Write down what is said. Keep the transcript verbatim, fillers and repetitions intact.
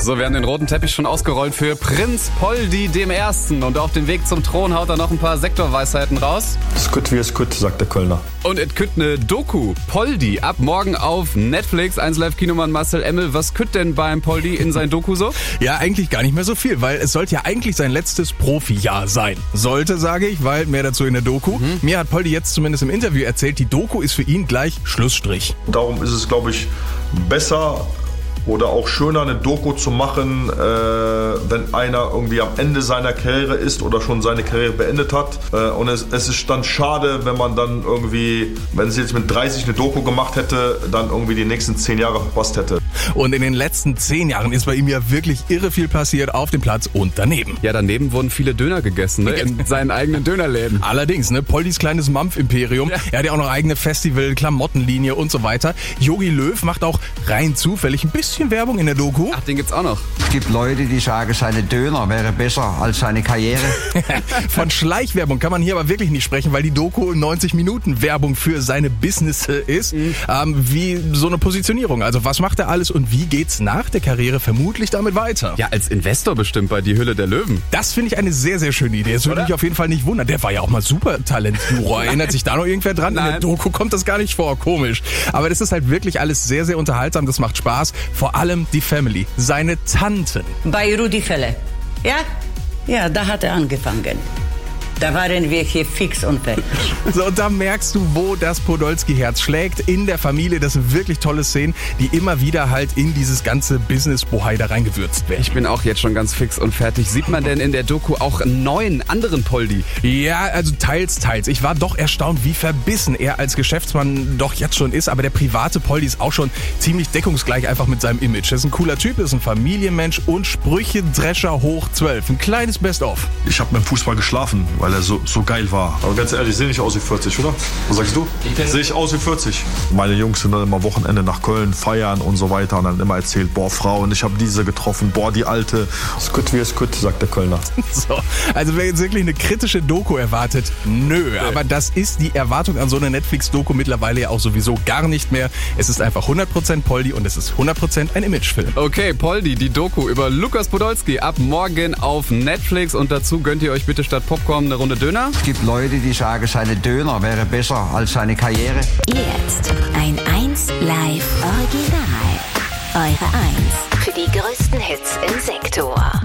So, wir haben den roten Teppich schon ausgerollt für Prinz Poldi dem Ersten. Und auf dem Weg zum Thron haut er noch ein paar Sektorweisheiten raus. Es gut wie es gut, sagt der Kölner. Und es kütt ne Doku. Poldi, ab morgen auf Netflix. eins Live Kinomann Marcel Emmel. Was kütt denn beim Poldi in sein Doku so? Ja, eigentlich gar nicht mehr so viel, weil es sollte ja eigentlich sein letztes Profi-Jahr sein. Sollte, sage ich, weil mehr dazu in der Doku. Mhm. Mir hat Poldi jetzt zumindest im Interview erzählt, die Doku ist für ihn gleich Schlussstrich. Darum ist es, glaube ich, besser oder auch schöner, eine Doku zu machen, äh, wenn einer irgendwie am Ende seiner Karriere ist oder schon seine Karriere beendet hat. Äh, und es, es ist dann schade, wenn man dann irgendwie, wenn es jetzt mit dreißig eine Doku gemacht hätte, dann irgendwie die nächsten zehn Jahre verpasst hätte. Und in den letzten zehn Jahren ist bei ihm ja wirklich irre viel passiert auf dem Platz und daneben. Ja, daneben wurden viele Döner gegessen, ne? In seinen eigenen Dönerläden. Allerdings, ne? Poldis kleines Mampf-Imperium. Ja. Er hat ja auch noch eigene Festival, Klamottenlinie und so weiter. Jogi Löw macht auch rein zufällig ein bisschen Werbung in der Doku. Ach, den gibt's auch noch. Es gibt Leute, die sagen, seine Döner wäre besser als seine Karriere. Von Schleichwerbung kann man hier aber wirklich nicht sprechen, weil die Doku neunzig Minuten Werbung für seine Business ist. Mhm. Ähm, wie so eine Positionierung. Also was macht er alles und wie geht's nach der Karriere vermutlich damit weiter? Ja, als Investor bestimmt bei Die Hülle der Löwen. Das finde ich eine sehr, sehr schöne Idee. Das würde mich auf jeden Fall nicht wundern. Der war ja auch mal Supertalent-Juror. Erinnert sich da noch irgendwer dran? Nein. In der Doku kommt das gar nicht vor. Komisch. Aber das ist halt wirklich alles sehr, sehr unterhaltsam. Das macht Spaß. Vor allem die Family. Seine Tanten. Bei Rudi Völler. Ja? Ja, da hat er angefangen. Da waren wir hier fix und fertig. So, und da merkst du, wo das Podolski-Herz schlägt. In der Familie, das sind wirklich tolle Szenen, die immer wieder halt in dieses ganze Business-Bohai da reingewürzt werden. Ich bin auch jetzt schon ganz fix und fertig. Sieht man denn in der Doku auch einen neuen, anderen Poldi? Ja, also teils, teils. Ich war doch erstaunt, wie verbissen er als Geschäftsmann doch jetzt schon ist. Aber der private Poldi ist auch schon ziemlich deckungsgleich einfach mit seinem Image. Er ist ein cooler Typ, ist ein Familienmensch und Sprüche-Drescher hoch zwölf. Ein kleines Best-of. Ich habe beim Fußball geschlafen, weil er so, so geil war. Aber ganz ehrlich, ich sehe nicht aus wie vierzig, oder? Was sagst du? Sehe ich aus wie vierzig. Meine Jungs sind dann immer Wochenende nach Köln feiern und so weiter und dann immer erzählt, boah, Frauen, ich habe diese getroffen, boah, die alte. Es gut wie es gut, sagt der Kölner. So, also wer jetzt wirklich eine kritische Doku erwartet, nö. Nee. Aber das ist die Erwartung an so eine Netflix-Doku mittlerweile ja auch sowieso gar nicht mehr. Es ist einfach hundert Prozent Poldi und es ist hundert Prozent ein Imagefilm. Okay, Poldi, die Doku über Lukas Podolski ab morgen auf Netflix und dazu gönnt ihr euch bitte statt Popcorn eine Runde Döner? Es gibt Leute, die sagen, seine Döner wäre besser als seine Karriere. Jetzt ein eins Live Original. Eure eins für die größten Hits im Sektor.